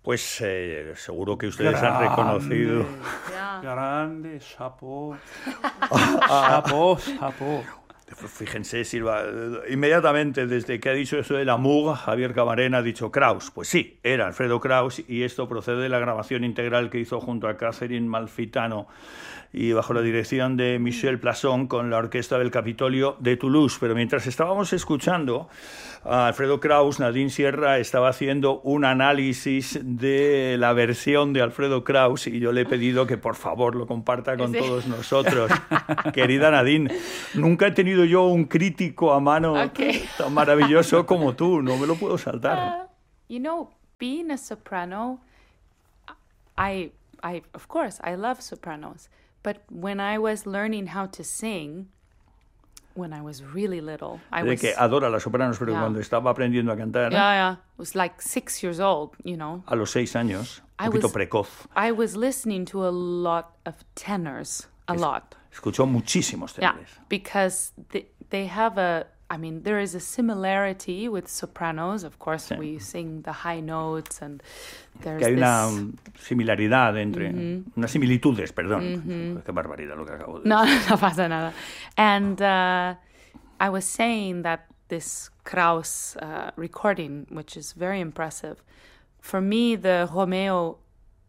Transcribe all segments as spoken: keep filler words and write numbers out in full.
Pues eh, seguro que ustedes grande, han reconocido. Yeah. Grande, chapeau. Chapeau, chapeau. Fíjense, Silva, inmediatamente desde que ha dicho eso del amour, Javier Camarena ha dicho Kraus. Pues sí, era Alfredo Kraus, y esto procede de la grabación integral que hizo junto a Catherine Malfitano y bajo la dirección de Michel Plasson con la Orquesta del Capitolio de Toulouse. Pero mientras estábamos escuchando a Alfredo Kraus, Nadine Sierra estaba haciendo un análisis de la versión de Alfredo Kraus y yo le he pedido que por favor lo comparta con sí. todos nosotros. Querida Nadine, nunca he tenido yo un crítico a mano okay. tan maravilloso como tú, no me lo puedo saltar. Uh, you know, being a soprano, I, I, of course, I love sopranos. But when I was learning how to sing, when I was really little, I de was... que adora las sopranos, pero yeah. cuando estaba aprendiendo a cantar... Yeah, yeah. I was like six years old, you know. A los seis años, un poquito was, precoz. I was listening to a lot of tenors, a es, lot. Escuchó muchísimos tenores. Yeah, because they, they have a... I mean, there is a similarity with sopranos. Of course, sí. we sing the high notes and there's que hay this... una similaridad entre... Mm-hmm. Unas similitudes, perdón. Mm-hmm. Qué barbaridad lo que acabo de no, decir. No pasa nada. And uh, I was saying that this Kraus uh, recording, which is very impressive, for me, the Romeo,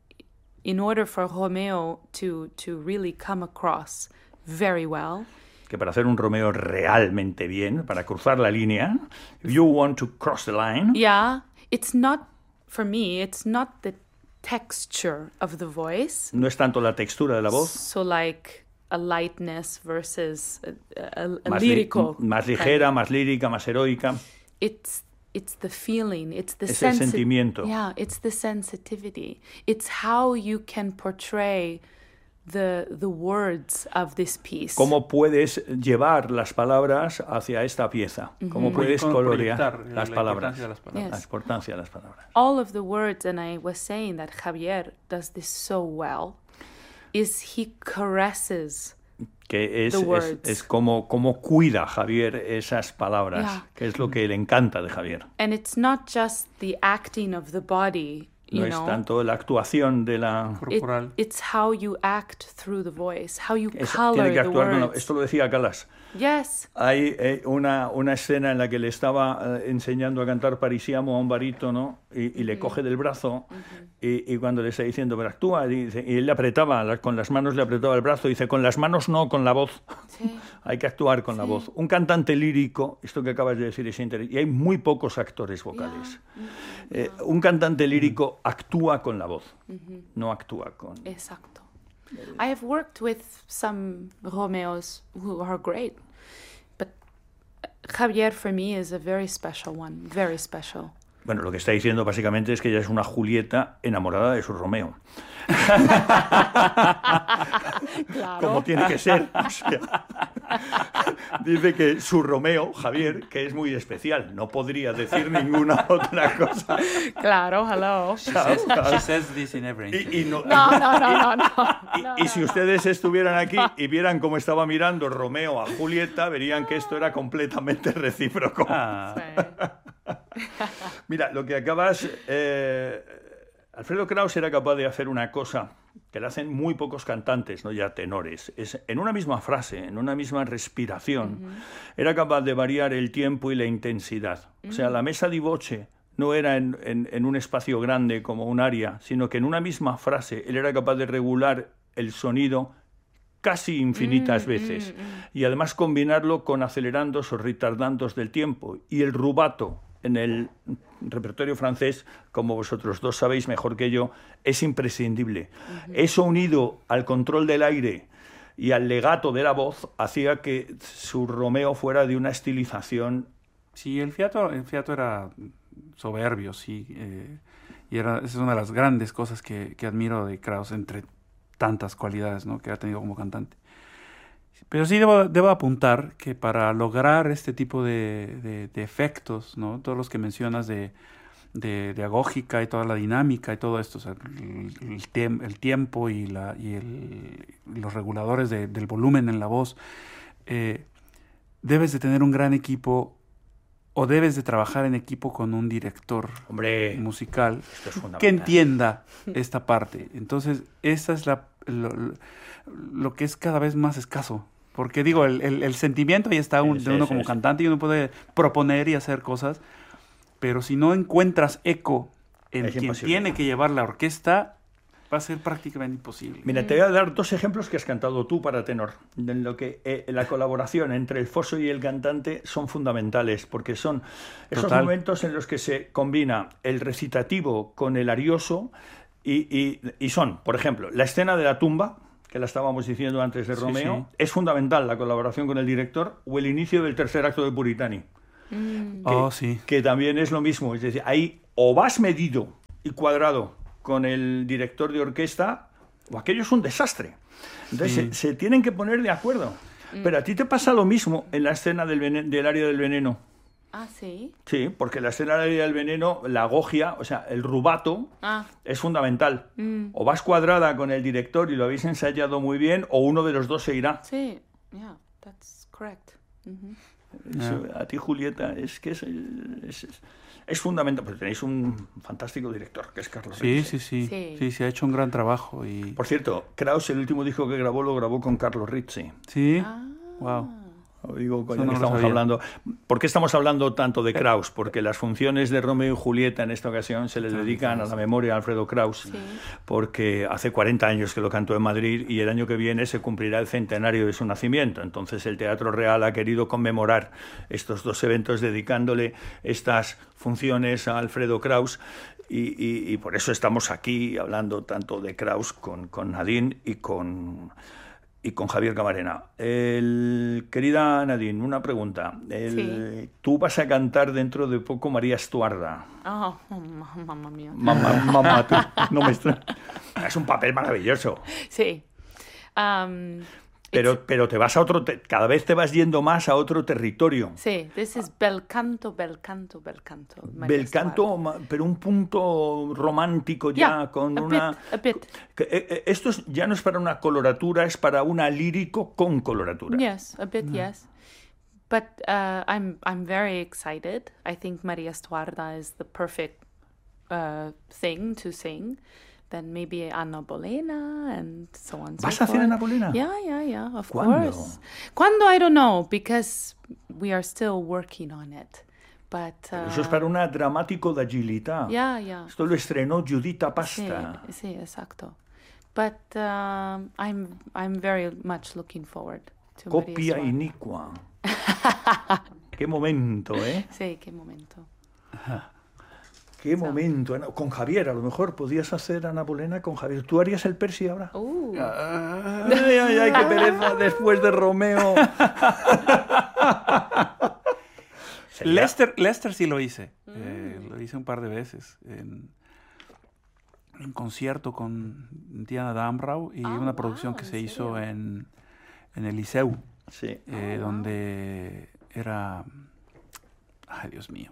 in order for Romeo to, to really come across very well... que para hacer un Romeo realmente bien, para cruzar la línea, if you want to cross the line... Yeah, it's not, for me, it's not the texture of the voice. No es tanto la textura de la voz. So like a lightness versus a, a, a más lyrical. Li, más ligera, más lírica, más heroica. It's, it's the feeling, it's the es el sensi- sentimiento. Yeah, it's the sensitivity. It's how you can portray... The, the words of this piece. ¿Cómo puedes llevar las palabras hacia esta pieza? Mm-hmm. ¿Cómo puedes colorear las palabras? las palabras? Yes. La importancia de las palabras. All of the words, and I was saying that Javier does this so well, is he caresses que es, the words. es, es como, como cuida Javier esas palabras, Yeah. que es lo que le encanta de Javier. And it's not just the acting of the body. You no know, es tanto la actuación de la corporal. It, it's how you act through the voice, how you es, color tiene que the actuar words. con la, esto lo decía Calas. Yes. Hay eh, una, una escena en la que le estaba eh, enseñando a cantar Parisiamo a un barítono y, y mm-hmm. le coge del brazo mm-hmm. y, y cuando le está diciendo, pero actúa, y, dice, y él le apretaba, la, con las manos le apretaba el brazo y dice, con las manos no, con la voz. Sí. Hay que actuar con sí. la voz. Un cantante lírico, esto que acabas de decir es interesante, y hay muy pocos actores vocales. Yeah. Eh, un cantante lírico mm-hmm. actúa con la voz, mm-hmm. no actúa con... Exacto. I have worked with some Romeos who are great, but Javier for me is a very special one, very special. Bueno, lo que está diciendo básicamente es que ella es una Julieta enamorada de su Romeo. Claro. Como tiene que ser. O sea, dice que su Romeo, Javier, que es muy especial, no podría decir ninguna otra cosa. Claro, hello. She says, she says this in every y, y no, no, no, no, no, no. Y, no, y no, si no. ustedes estuvieran aquí y vieran cómo estaba mirando Romeo a Julieta, verían que esto era completamente recíproco. Ah. Sí. Mira, lo que acabas... Eh, Alfredo Kraus era capaz de hacer una cosa que le hacen muy pocos cantantes, no ya tenores. Es, en una misma frase, en una misma respiración, uh-huh. era capaz de variar el tiempo y la intensidad. Uh-huh. O sea, la mesa di voce no era en, en, en un espacio grande como un aria, sino que en una misma frase él era capaz de regular el sonido casi infinitas mm, veces. Mm, mm. Y además combinarlo con acelerandos o retardandos del tiempo. Y el rubato en el repertorio francés, como vosotros dos sabéis mejor que yo, es imprescindible. Uh-huh. Eso unido al control del aire y al legato de la voz hacía que su Romeo fuera de una estilización. Sí, el fiato, el fiato era soberbio, sí. Eh, y era, esa es una de las grandes cosas que, que admiro de Kraus, entre tantas cualidades, ¿no?, que ha tenido como cantante. Pero sí debo, debo apuntar que para lograr este tipo de, de, de efectos, ¿no?, todos los que mencionas de, de, de agógica y toda la dinámica y todo esto, o sea, el, el, tiemp, el tiempo y, la, y el, los reguladores de, del volumen en la voz, eh, debes de tener un gran equipo o debes de trabajar en equipo con un director Hombre, musical esto es fundamental. que entienda esta parte. Entonces, esa es la, lo, lo que es cada vez más escaso. Porque digo, el, el, el sentimiento ahí está un, Sí, de uno sí, como sí. cantante y uno puede proponer y hacer cosas, pero si no encuentras eco en Es quien imposible. tiene que llevar la orquesta, va a ser prácticamente imposible. Mira, te voy a dar dos ejemplos que has cantado tú para tenor, en lo que eh, la colaboración entre el foso y el cantante son fundamentales, porque son esos Total. momentos en los que se combina el recitativo con el arioso y, y, y son, por ejemplo, la escena de la tumba, que la estábamos diciendo antes de Sí, Romeo, sí. es fundamental la colaboración con el director, o el inicio del tercer acto de Puritani, que, Oh, sí. que también es lo mismo, es decir, ahí o vas medido y cuadrado con el director de orquesta, o aquello es un desastre. Entonces Sí. se, se tienen que poner de acuerdo. Pero a ti te pasa lo mismo en la escena del, vene- del área del veneno. Ah, sí. Sí, porque la escena del área del veneno, la gogia, o sea, el rubato, Ah, es fundamental. O vas cuadrada con el director y lo habéis ensayado muy bien, o uno de los dos se irá. sí. Yeah, that's correct. Mhm. Eso, a ti, Julieta, es que es, es, es- es fundamental. Pues tenéis un fantástico director, que es Carlos Sí, Ritchie. sí, sí, Sí. sí. Sí, ha hecho un gran trabajo. Y... Por cierto, Kraus, el último disco que grabó, lo grabó con Carlos Ritchie. Sí, Ah. wow. Lo digo, Eso ya no que lo estamos sabía. hablando. ¿Por qué estamos hablando tanto de Kraus? Porque las funciones de Romeo y Julieta en esta ocasión se le dedican a la memoria de Alfredo Kraus, Sí. porque hace cuarenta años que lo cantó en Madrid y el año que viene se cumplirá el centenario de su nacimiento. Entonces el Teatro Real ha querido conmemorar estos dos eventos dedicándole estas funciones a Alfredo Kraus. Y, y- y por eso estamos aquí hablando tanto de Kraus con, con Nadine y con... y con Javier Camarena. El, querida Nadine, una pregunta. El, Sí. Tú vas a cantar dentro de poco María Estuarda. Oh, ma- mamma mía. Mamá, mamá, tú, no me extra- Es un papel maravilloso. Sí. Um, Pero, pero te vas a otro... te- cada vez te vas yendo más a otro territorio. sí, this is bel canto, bel canto, bel canto. María Bel canto, Estuardo. ma- pero un punto romántico ya, Yeah, con a una... bit, a bit. que, eh, eh, esto es- ya no es para una coloratura, es para una lírico con coloratura. Yes, a bit, yes. But uh, I'm I'm very excited. I think María Estuarda is the perfect uh, thing to sing. Then maybe Ana Bolena and so on. ¿Vas so a hacer forth. Ana Bolena? Yeah, yeah, yeah. Of ¿Cuándo? course. ¿Cuándo? I don't know because we are still working on it. But uh, Eso es para una dramático de agilità. yeah, yeah. Esto lo estrenó Giuditta Sí, Pasta. sí, exacto. But um, I'm I'm very much looking forward to María Copia Estuarda. inicua. Qué momento, ¿eh? Sí, qué momento. Qué momento. Ana- Con Javier, a lo mejor podías hacer Ana Bolena con Javier. ¿Tú harías el Percy ahora? Uh. Ay, ay, ay, qué pereza después de Romeo. Sería- Lester, Lester sí lo hice. Eh, lo hice un par de veces. En, en concierto con Diana Damrau y Ah, una producción wow, que ¿en se hizo serio? en, en el Liceu, Sí. eh, donde era... Ay, Dios mío.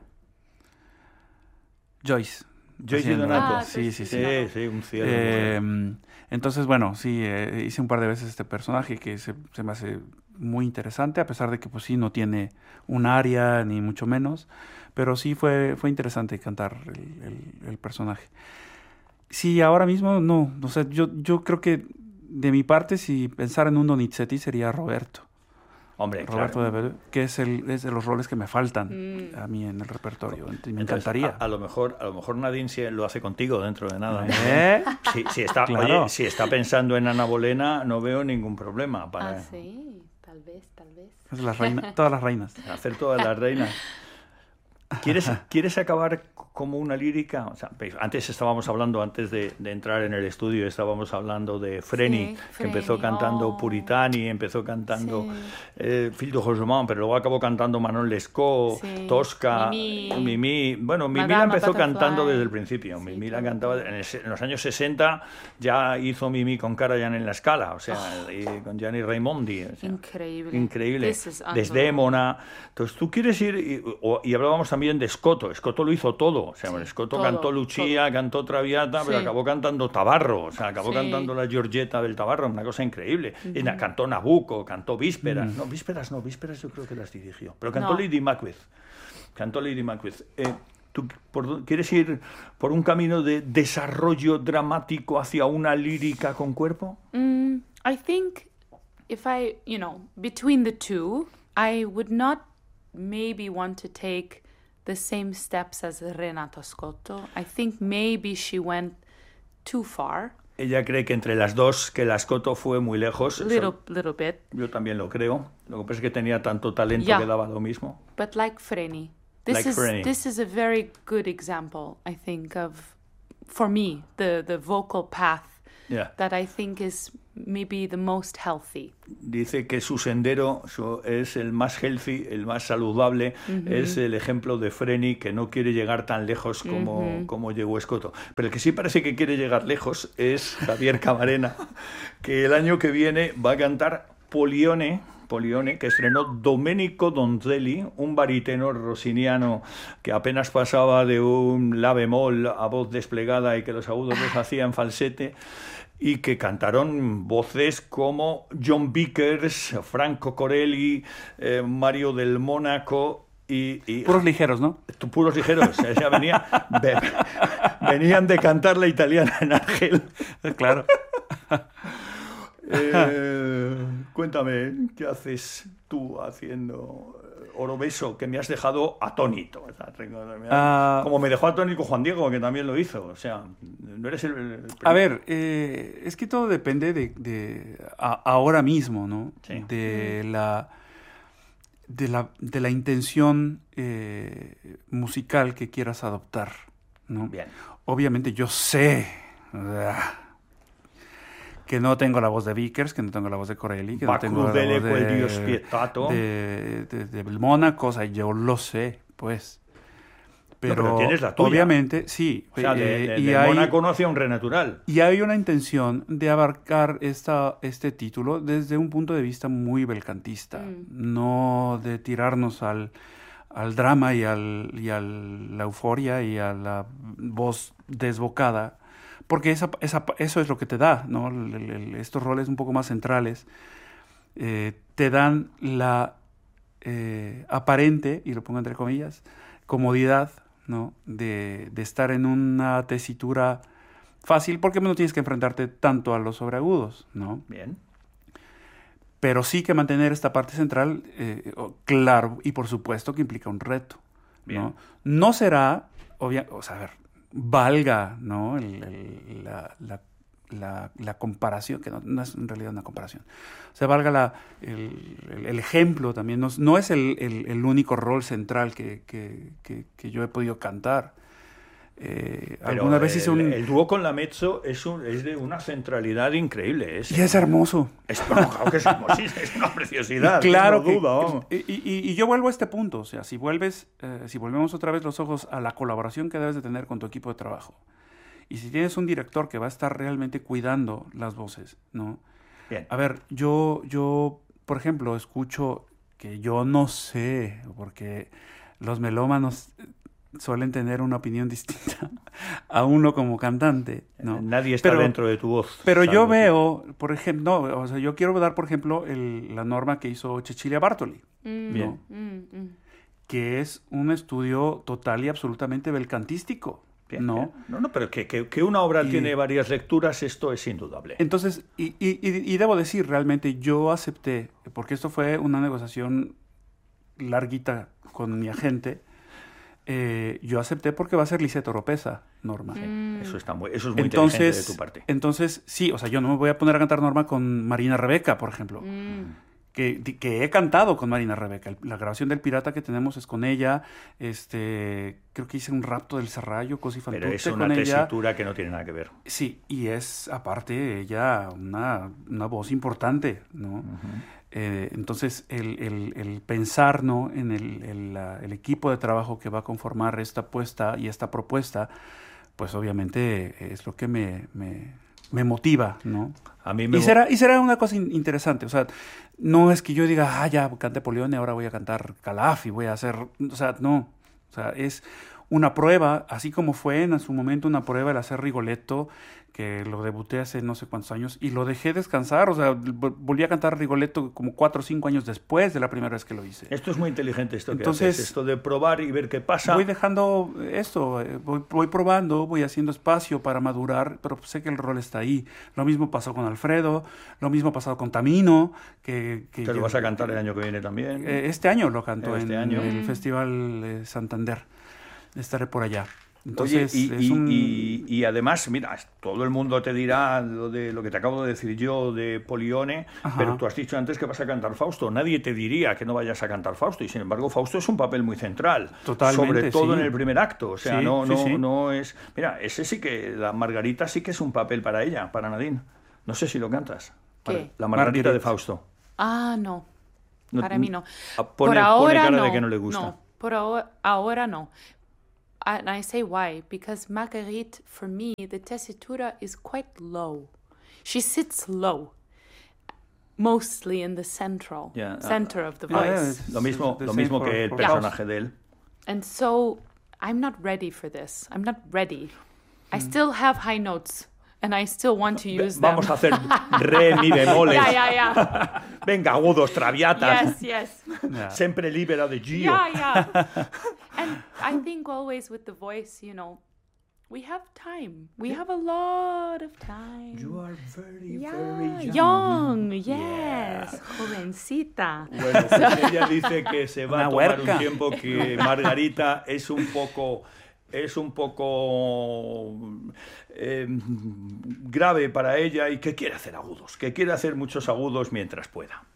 Joyce. Joyce haciendo- Donato. Ah, Sí, sí, sí. Sí, sí, un cielo. Eh, entonces, bueno, sí, eh, hice un par de veces este personaje que se, se me hace muy interesante, a pesar de que pues sí no tiene un área ni mucho menos, pero sí fue, fue interesante cantar el, el- el personaje. Sí, ahora mismo no, o sea, yo, yo creo que de mi parte, si pensar en un Donizetti sería Roberto. Hombre, Roberto claro. de Verdi, que es, el, es de los roles que me faltan Mm. a mí en el repertorio. Entonces, me Entonces, encantaría. A, a lo mejor, a lo mejor Nadine sí lo hace contigo dentro de nada. ¿Eh? Si, si está, Claro. oye, si está pensando en Ana Bolena, no veo ningún problema para Ah, sí, tal vez, tal vez. Es las reina- todas las reinas. hacer todas las reinas. ¿Quieres, ¿Quieres acabar como una lírica? O sea, antes estábamos hablando, antes de, de entrar en el estudio, estábamos hablando de Freni, Sí, que empezó Freni, cantando oh. Puritani, empezó cantando Sí. eh, Fill de Rosemont, pero luego acabó cantando Manon Lescaut, Sí. Tosca, Mimi. Mimi. Bueno, Mimi Madama la empezó Butterfly. cantando desde el principio. Sí, Mimi la claro. cantaba en, el- en los años sesenta, ya hizo Mimi con Karajan en la Scala, o sea, y con Gianni Raimondi. o sea, Increíble. Increíble. This is unbelievable. Desdémona. Entonces, tú quieres ir. Y, o- y hablábamos también de Scotto. Scotto lo hizo todo. O sea, Sí, Scotto todo, cantó Lucia, cantó Traviata, pero Sí. acabó cantando Tabarro. O sea, acabó Sí. cantando la Giorgetta del Tabarro. Una cosa increíble. Y na- cantó Nabucco, cantó Vísperas. No, Vísperas no, Vísperas yo creo que las dirigió. Pero cantó No. Lady Macbeth. Cantó Lady Macbeth. Eh, ¿Tú por, quieres ir por un camino de desarrollo dramático hacia una lírica con cuerpo? Mm, I think if I, you know, between the two, I would not maybe want to take the same steps as Renato Scotto. I think maybe she went too far. Ella cree que entre las dos, que la Scotto fue muy lejos. Little, Eso, little bit. yo también lo creo. Lo que pasa es que tenía tanto talento Yeah. que daba lo mismo. But like Freni. This Like is Freni. this is a very good example, I think, of, for me, the, the vocal path Yeah. that I think is maybe the most healthy. Dice que su sendero su, es el más healthy, el más saludable. Uh-huh. Es el ejemplo de Freni, que no quiere llegar tan lejos como, uh-huh. como llegó Scotto. Pero el que sí parece que quiere llegar lejos es Javier Camarena, que el año que viene va a cantar Polione, Polione, que estrenó Domenico Donzelli, un barítono rossiniano que apenas pasaba de un la bemol a voz desplegada y que los agudos los hacía en falsete, y que cantaron voces como John Vickers, Franco Corelli, eh, Mario del Mónaco y, y... Puros ligeros, ¿no? Puros ligeros. O sea, venía, ve, venían de cantar la italiana en Argel. Claro. Eh, cuéntame, ¿qué haces tú haciendo Orobeso? Que me has dejado atónito. Uh, Como me dejó atónito Juan Diego, que también lo hizo. O sea, no eres el... el a ver, eh, es que todo depende de, de a, ahora mismo, ¿no? Sí. De la... De la, de la intención eh, musical que quieras adoptar, ¿no? Bien. Obviamente yo sé uh, que no tengo la voz de Vickers, que no tengo la voz de Corelli, que no tengo la voz de, de, de, de, de Mónaco, o sea, yo lo sé, pues. Pero, no, pero tienes la tuya. Obviamente, sí. O sea, de, eh, de, y de hay, Mónaco no hacía un re natural. Y hay una intención de abarcar esta, este título desde un punto de vista muy belcantista, mm. no de tirarnos al, al drama y, al, y a la euforia y a la voz desbocada, porque esa, esa, eso es lo que te da, ¿no? El, el, estos roles un poco más centrales eh, te dan la eh, aparente, y lo pongo entre comillas, comodidad, ¿no? De, de estar en una tesitura fácil, porque no tienes que enfrentarte tanto a los sobreagudos, ¿no? Bien. Pero sí que mantener esta parte central, eh, claro, y por supuesto que implica un reto, Bien. ¿no? No será, obvia, o sea, a ver, valga, ¿no? El, el, la, la, la, la comparación, que no, no es en realidad una comparación, o sea, valga la, el, el, el ejemplo también, no, no es el, el, el único rol central que, que, que, que yo he podido cantar. Eh, alguna vez hice un... El dúo con la mezzo es, un, es de una centralidad increíble. Es, y es hermoso. Es, no, claro que es hermosísimo, es una preciosidad. Y claro, no duda, vamos. Y, y, y yo vuelvo a este punto, o sea, si vuelves, eh, si volvemos otra vez los ojos a la colaboración que debes de tener con tu equipo de trabajo, y si tienes un director que va a estar realmente cuidando las voces, ¿no? Bien. A ver, yo, yo, por ejemplo, escucho que yo no sé, porque los melómanos suelen tener una opinión distinta a uno como cantante, ¿no? Nadie está pero, dentro de tu voz. Pero yo veo, tú. por ejemplo, no, o sea, yo quiero dar, por ejemplo, el, la norma que hizo Cecilia Bartoli, mm, Bien. Mm, mm. que es un estudio total y absolutamente belcantístico. Bien, ¿no? Bien. no, no, pero que, que, que una obra y, tiene varias lecturas, esto es indudable. Entonces, y, y, y debo decir, realmente yo acepté, porque esto fue una negociación larguita con mi agente, eh, yo acepté porque va a ser Lisette Oropesa, Norma. Mm. Eso, está muy, eso es muy entonces, inteligente de tu parte. Entonces, sí, o sea, yo no me voy a poner a cantar Norma con Marina Rebeca, por ejemplo. Mm. Que, que he cantado con Marina Rebeca. La grabación del Pirata que tenemos es con ella. Este, creo que hice un rapto del Serrallo, Cosi fan Pero tutte es una con tesitura ella. que no tiene nada que ver. Sí, y es aparte ella una, una voz importante, ¿no? Uh-huh. Eh, entonces, el, el, el pensar, ¿no? en el, el, la, el equipo de trabajo que va a conformar esta apuesta y esta propuesta, pues obviamente es lo que me, me, me motiva, ¿no? A mí me... y, será, y será una cosa in- interesante, o sea, no es que yo diga, ah, ya canté Polione, ahora voy a cantar Calaf y voy a hacer, o sea, no, o sea, es una prueba, así como fue en su momento una prueba el hacer Rigoletto, que lo debuté hace no sé cuántos años, y lo dejé descansar, o sea, volví a cantar Rigoletto como cuatro o cinco años después de la primera vez que lo hice. Esto es muy inteligente, esto Entonces, que haces, esto de probar y ver qué pasa. Voy dejando esto, voy, voy probando, voy haciendo espacio para madurar, pero sé que el rol está ahí. Lo mismo pasó con Alfredo, lo mismo ha pasado con Tamino, que... que ¿Te lo yo, vas a cantar el año que viene también? Este año lo canto este en año. el Festival eh, Santander. Estaré por allá. Entonces, Oye, y, es y, un... y, y además, mira, todo el mundo te dirá lo, de, lo que te acabo de decir yo de Polione, Ajá. pero tú has dicho antes que vas a cantar Fausto. Nadie te diría que no vayas a cantar Fausto, y sin embargo Fausto es un papel muy central. Totalmente, sobre todo sí. en el primer acto. O sea, Sí, no, sí, no, sí. no es... Mira, ese sí que, la Margarita sí que es un papel para ella, para Nadine. No sé si lo cantas. ¿Qué? La Margarita Marguerite. de Fausto. Ah, no. No- Para mí no. Pone, por pone ahora cara no. de que no le gusta. No, por ahora, ahora no. And I say why, because Marguerite, for me, the tessitura is quite low. She sits low, mostly in the central Yeah, uh, center of the yeah, voice. yeah, it's- Lo mismo, the lo same mismo for- que el for personaje de él. And so I'm not ready for this. I'm not ready. I still have high notes, and I still want to use Vamos them. a hacer re, mi bemoles. Yeah, yeah, yeah. Venga, agudos, traviatas. Yes, yes. Yeah. Sempre libera de Gio. Yeah, yeah. And I think always with the voice, you know, we have time. We have a lot of time. You are very, Yeah, very young. Yes, jovencita. Bueno, pues ella dice que se va Una a tomar huerca. un tiempo, que Margarita es un poco... es un poco eh, grave para ella y que quiere hacer agudos, que quiere hacer muchos agudos mientras pueda.